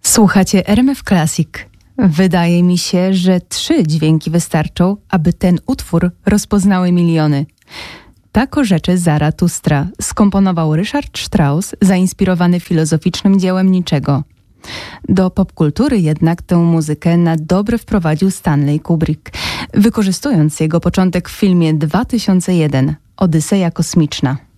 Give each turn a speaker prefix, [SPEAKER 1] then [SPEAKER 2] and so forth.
[SPEAKER 1] Słuchacie RMF Classic. Wydaje mi się, że 3 dźwięki wystarczą, aby ten utwór rozpoznały miliony. Tak orzecze Zaratustra skomponował Richard Strauss, zainspirowany filozoficznym dziełem Niczego. Do popkultury jednak tę muzykę na dobre wprowadził Stanley Kubrick, wykorzystując jego początek w filmie 2001 – Odyseja kosmiczna.